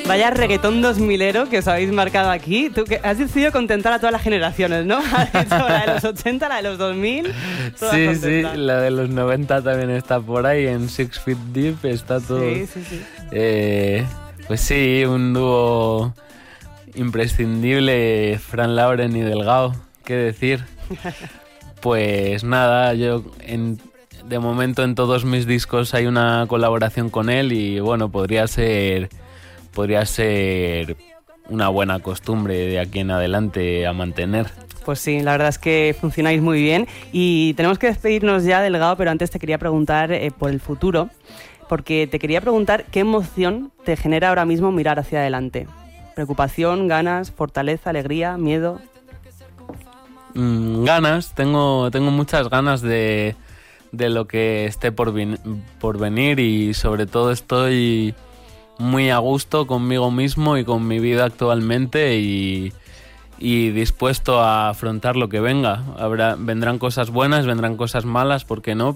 Vaya reggaetón 2000ero que os habéis marcado aquí. Tú que has decidido contentar a todas las generaciones, ¿no? Has dicho la de los 80, la de los 2000. Sí, la de los 90 también está por ahí. En Six Feet Deep está todo. Sí. Pues sí, un dúo imprescindible, Fran Lauren y Delgado. ¿Qué decir? Pues nada, yo de momento en todos mis discos hay una colaboración con él y bueno, podría ser una buena costumbre de aquí en adelante a mantener. Pues sí, la verdad es que funcionáis muy bien y tenemos que despedirnos ya, Delgado, pero antes te quería preguntar por el futuro, porque te quería preguntar qué emoción te genera ahora mismo mirar hacia adelante. ¿Preocupación, ganas, fortaleza, alegría, miedo? Ganas, tengo muchas ganas de lo que esté por venir y sobre todo estoy muy a gusto conmigo mismo y con mi vida actualmente y dispuesto a afrontar lo que venga. Vendrán cosas buenas, vendrán cosas malas, ¿por qué no?